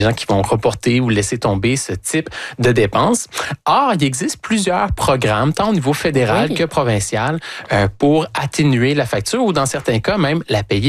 gens qui vont reporter ou laisser tomber ce type de dépenses. Or, il existe plusieurs programmes, tant au niveau fédéral que provincial, pour atténuer la facture ou dans certains cas même la payer